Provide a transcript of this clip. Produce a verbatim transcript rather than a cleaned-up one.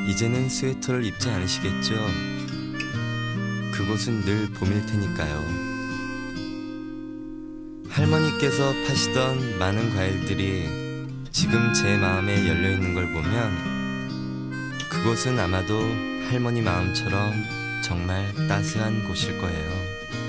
이제는 스웨터를 입지 않으시겠죠? 그곳은 늘 봄일 테니까요. 할머니께서 파시던 많은 과일들이 지금 제 마음에 열려있는 걸 보면 그곳은 아마도 할머니 마음처럼 정말 따스한 곳일 거예요.